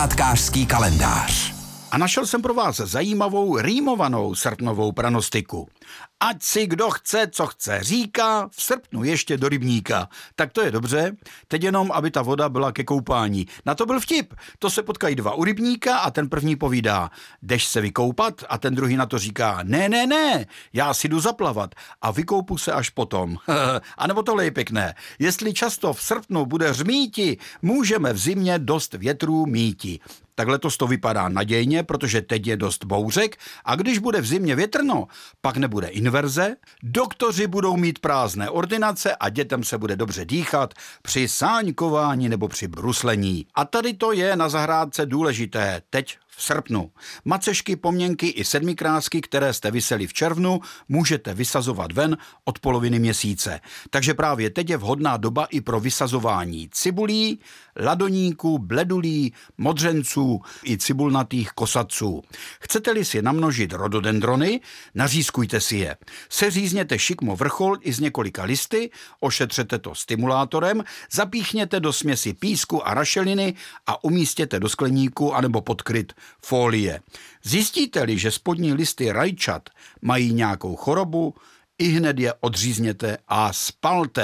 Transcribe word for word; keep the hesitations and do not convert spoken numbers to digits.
Zahrádkářský kalendář. A našel jsem pro vás zajímavou rýmovanou srpnovou pranostiku. Ať si kdo chce, co chce, říká, v srpnu ještě do rybníka. Tak to je dobře, teď jenom, aby ta voda byla ke koupání. Na to byl vtip. To se potkají dva u rybníka a ten první povídá, jdeš se vykoupat, a ten druhý na to říká, ne, ne, ne, já si jdu zaplavat a vykoupu se až potom. A nebo tohle je pěkné. Jestli často v srpnu bude řmíti, můžeme v zimě dost větrů míti. Tak letos to vypadá nadějně, protože teď je dost bouřek a když bude v zimě větrno, pak nebude inverze, doktoři budou mít prázdné ordinace a dětem se bude dobře dýchat při sáňkování nebo při bruslení. A tady to je na zahrádce důležité teď v srpnu. Macešky, pomněnky i sedmikrásky, které jste viseli v červnu, můžete vysazovat ven od poloviny měsíce. Takže právě teď je vhodná doba i pro vysazování cibulí, ladoníků, bledulí, modřenců i cibulnatých kosaců. Chcete-li si namnožit rododendrony, nařízkujte si je. Seřízněte šikmo vrchol i z několika listy, ošetřete to stimulátorem, zapíchněte do směsi písku a rašeliny a umístěte do skleníku anebo pod kryt folie. Zjistíte-li, že spodní listy rajčat mají nějakou chorobu, ihned je odřízněte a spalte.